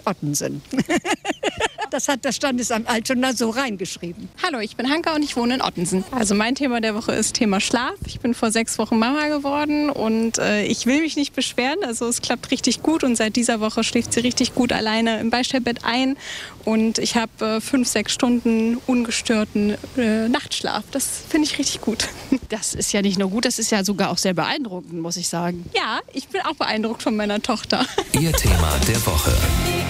Stadt Ottensen. Das hat das Standesamt Altona so reingeschrieben. Hallo, ich bin Hanka und ich wohne in Ottensen. Also mein Thema der Woche ist Thema Schlaf. Ich bin vor 6 Wochen Mama geworden und ich will mich nicht beschweren. Also es klappt richtig gut und seit dieser Woche schläft sie richtig gut alleine im Beistellbett ein. Und ich habe 5-6 Stunden ungestörten Nachtschlaf. Das finde ich richtig gut. Das ist ja nicht nur gut, das ist ja sogar auch sehr beeindruckend, muss ich sagen. Ja, ich bin auch beeindruckt von meiner Tochter. Ihr Thema der Woche.